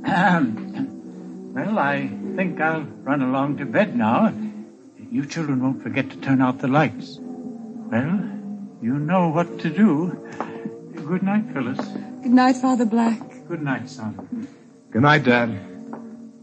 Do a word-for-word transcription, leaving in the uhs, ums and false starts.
Um, well, I think I'll run along to bed now. You children won't forget to turn out the lights. Well, you know what to do. Good night, Phyllis. Good night, Father Black. Good night, son. Good night, Dad.